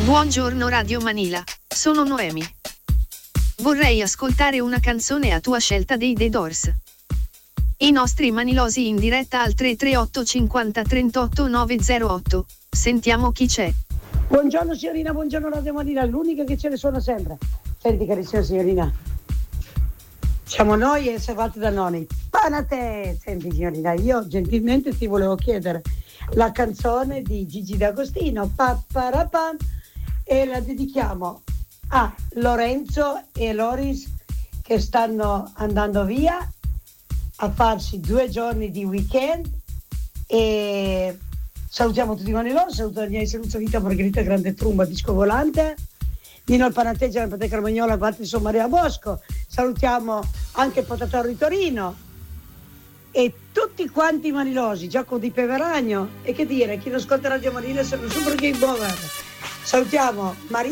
Buongiorno Radio Manila, sono Noemi. Vorrei ascoltare una canzone a tua scelta dei The Doors. I nostri manilosi in diretta al 338 50 38 908. Sentiamo chi c'è. Buongiorno signorina, buongiorno Radio Manila, l'unica che ce ne suona sempre. Senti carissima signorina, siamo noi e servate da nonni. Panate! Senti signorina, io gentilmente ti volevo chiedere la canzone di Gigi D'Agostino, Papparapam, e la dedichiamo a Lorenzo e Loris che stanno andando via a farsi 2 giorni di weekend, e salutiamo tutti i manilosi, saluto Vita Margherita Grande Trumba, Disco Volante, Nino il Panateggia, la Pateca Romagnola, Patrizio Maria Bosco, salutiamo anche il Potatore di Torino e tutti quanti i manilosi, Giacomo di Peveragno, e che dire, chi non ascolta Radio Manila sono super game over. Salutiamo Maria